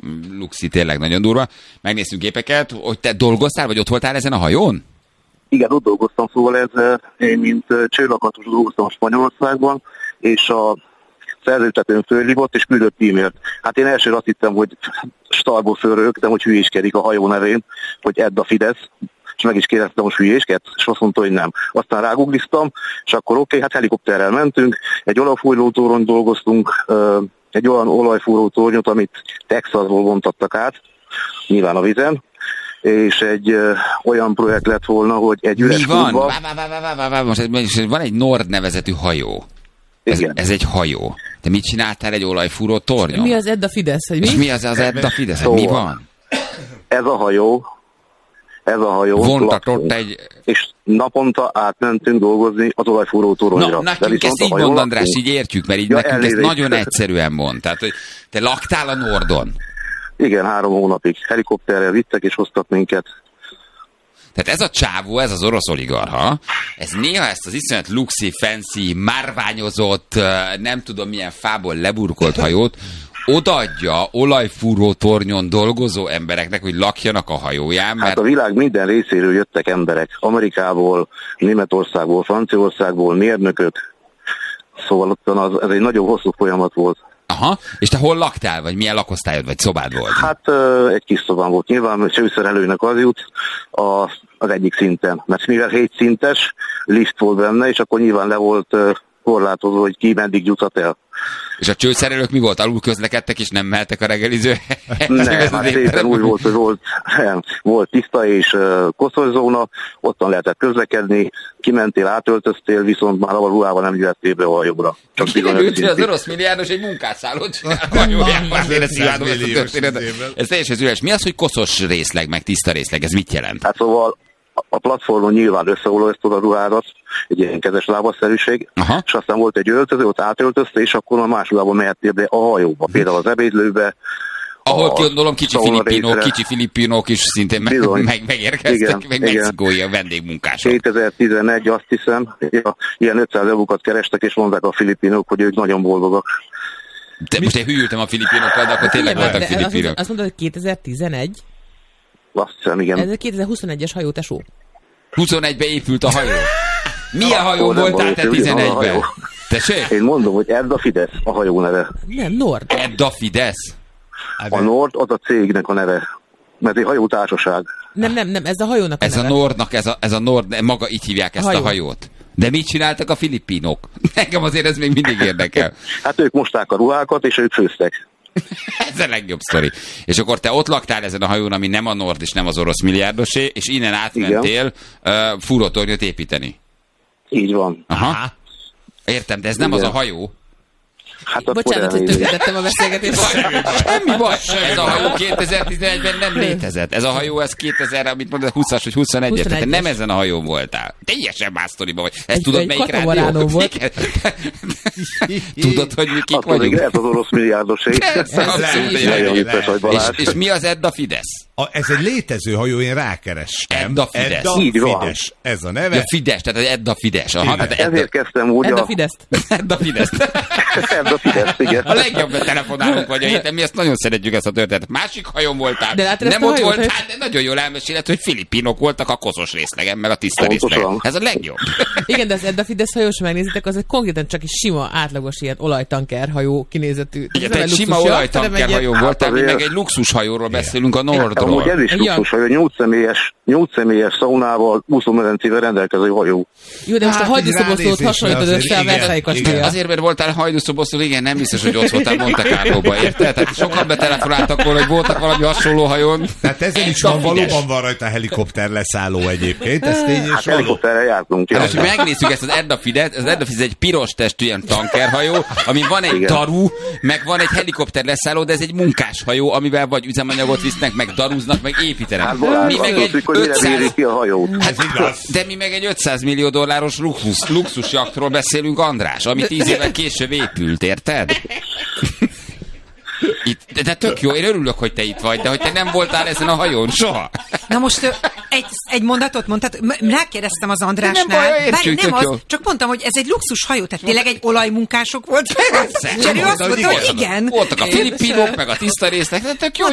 luxi, tényleg nagyon durva. Megnéztünk képeket, hogy te dolgoztál, vagy ott voltál ezen a hajón? Igen, ott dolgoztam, szóval én mint csőlakatos dolgoztam Spanyolországban, és a szerzőtetőn fölhívott, és küldött e-mailt. Hát én elsőre azt hittem, hogy starból fölrögtem, hogy hülyéskedik a hajó nevén, hogy Edd a Fidesz, és meg is kérdeztem, hogy hülyéskedsz, és azt mondta, hogy nem. Aztán rágugliztam, és akkor oké, hát helikopterrel mentünk, egy olajfúrótorony dolgoztunk, egy olyan olajfúrótornyot, amit Texasból vontattak át, nyilván a vizen, és egy olyan projekt lett volna, hogy egy üres Mi van? kútba... Most van egy Nord nevezetű hajó. Ez egy hajó. Te mit csináltál egy olajfúró tornyon? Mi az Edd a Fidesz? Hogy mi? És mi az Edd a Fidesz? Szóval, mi van? Ez a hajó vontatott egy... és naponta átmentünk dolgozni az olajfúró toronyra. Na, nekünk ezt így mond, András, így értjük, mert így nekünk ezt nagyon egyszerűen mond. Tehát, hogy te laktál a Nordon. Igen, 3 hónapig. Helikopterrel vittek és hoztak minket. Tehát ez a csávó, ez az orosz oligarcha, ez néha ezt az iszonyat luxi, fancy, márványozott, nem tudom milyen fából leburkolt hajót odaadja olajfúró tornyon dolgozó embereknek, hogy lakjanak a hajóján. Mert... Hát a világ minden részéről jöttek emberek. Amerikából, Németországból, Franciaországból, mérnökök. Szóval ott ez egy nagyon hosszú folyamat volt. Aha, és te hol laktál, vagy milyen lakosztályod, vagy szobád volt? Hát egy kis szobám volt. Nyilván csőszerelőnek az jut az egyik szinten. Mert mivel 7 szintes lift volt benne, és akkor nyilván le volt korlátozó, hogy ki meddig juthat el. És a csőszerelők mi volt? Alul közlekedtek, és nem mehettek a reggeliző? Nem, hát szépen úgy volt, hogy volt tiszta és koszos zóna, ottan lehetett közlekedni, kimentél, átöltöztél, viszont már a ruhával nem jöhettél be a hajóra. Csak kiderült, hogy az orosz milliárdos egy munkásszállót csinál a hajójában. Ez teljesen üres. Mi az, hogy koszos részleg, meg tiszta részleg? Ez mit jelent? Hát szóval a platformon nyilván összeolajoztad a ruhádat, egy ilyen kezes lábasszerűség, és aztán volt egy öltöző, ott átöltözte, és akkor a másolából mehettél be a hajóba, például az ebédlőbe. Ahol gondolom kicsi filipinok is szintén megérkeztek, meg mexikói a vendégmunkások. 2011, azt hiszem, ilyen 500 eurókat kerestek, és mondták a filipinok, hogy ők nagyon boldogak. Most én hülyültem a filipinokkal, de akkor tényleg voltak filipinok. Azt mondod, hogy 2011? Azt hiszem, igen. Ez a 2021-es hajó, tesó. 21-ben épült a hajó. Milyen hajó voltál te 11-ben? Tessék? Én mondom, hogy Edd a Fidesz a hajó neve. Nem, Nord. Edd a Fidesz? A Nord az a cégnek a neve. Mert egy hajótársaság. Nem, ez a hajónak a neve. Ez a Nordnak, ez a Nord, maga így hívják ezt a hajót. De mit csináltak a filipinok? Nekem azért ez még mindig érdekel. Hát ők mosták a ruhákat, és ők főztek. Ez a legjobb sztori. És akkor te ott laktál ezen a hajón, ami nem a Nord és nem az orosz milliárdosé, és innen átmentél fúrótornyot építeni. Így van. Aha. Értem, de ez nem az a hajó. Hát bocsánat, hogy tökéletettem a beszélgetést. Semmi baj. Ez a hajó 2011-ben nem létezett. Ez a hajó, ez 2000, amit mondod, 20-as vagy 21-es. Tehát nem ezen a hajón voltál. Teljesen más sztoriba vagy. Ezt tudod, melyik rádió? Volt. Tudod, hogy mi kik vagyunk? Ez az orosz milliárdosé. És mi az Edd a Fidesz? Ez egy létező hajó, én rákerestem. Edd a Fidesz. Így van. Fidesz. Ez a neve. Ja, Fidesz, tehát Edd a Fidesz. Ezért kezdtem úgy. Edd a Fideszt. Edd a Fideszt. Edd a Fideszt, igen. A legjobb telefonálunk vagy a héten, mi ezt nagyon szeretjük, ezt a történetet. Másik hajón voltál, nem ott voltál, de nagyon jól elmeséled, hogy filipinok voltak a koszos részlegen, meg a tiszta részlegen. Ez a legjobb. Igen, de az Edd a Fidesz hajós megnézitek, az egy konkrétan csak egy sima, átlagos ilyen olajtanker hajó kinézetű. Igen, egy sima olajtanker hajó voltál, mi meg egy luxushajóról beszélünk, a Nordról. Ez is luxushajó, 8 személyes szaunával, úszómedencével rendelkező hajó. Jó, de most a hajdúszoboszlót hasonlítod össze a Versailles kastélyal. Azért, mert voltál hajdúszoboszló, igen, nem biztos, hogy ott voltál Monte Carlóba, érted? Tehát sokan betelefonáltak volna, hogy voltak valami hasonló hajón. Tehát ezen is valóban van rajta helikopter leszálló egyébként. Ez tény és helikopterrel jártunk. Most megnézzük ezt az Edd a Fidesz, az Edd a Fidesz egy piros testű ilyen tankerhajó, ami van egy daru, meg van egy helikopter leszálló, de ez egy munkáshajó, amivel vagy üzemanyagot visznek, meg daruznak, meg építenek. Mi meg egy 500... De mi meg egy $500 millió luxusjaktról beszélünk, András, ami 10 évvel később épült, érted? De tök jó, én örülök, hogy te itt vagy, de hogy te nem voltál ezen a hajón soha. Na most egy mondatot mondtad, rákérdeztem az Andrásnál. Csak mondtam, hogy ez egy luxus hajó, tehát tényleg egy olajmunkások volt. És ő azt mondta, hogy igen. Voltak a filipinok, meg a tiszta részek, de tök jó,